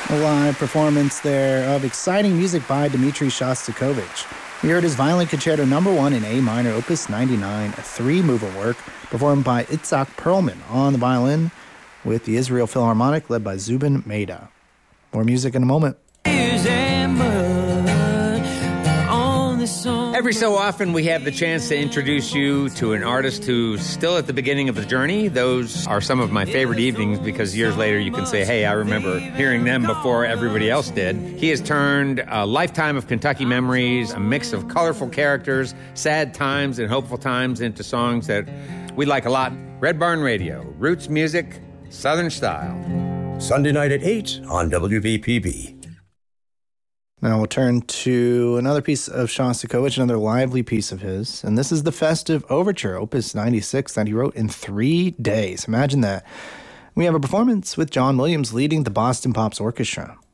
A live performance there of exciting music by Dmitri Shostakovich. We heard his Violin Concerto No. 1 in A minor, Opus 99, a three-mover work performed by Itzhak Perlman on the violin with the Israel Philharmonic led by Zubin Mehta. More music in a moment. Every so often, we have the chance to introduce you to an artist who's still at the beginning of the journey. Those are some of my favorite evenings because years later you can say, hey, I remember hearing them before everybody else did. He has turned a lifetime of Kentucky memories, a mix of colorful characters, sad times and hopeful times into songs that we like a lot. Red Barn Radio, roots music, Southern style. Sunday night at 8 on WVPB. Now we'll turn to another piece of Shostakovich, another lively piece of his, and this is the Festive Overture, Opus 96, that he wrote in 3 days. Imagine that. We have a performance with John Williams leading the Boston Pops Orchestra.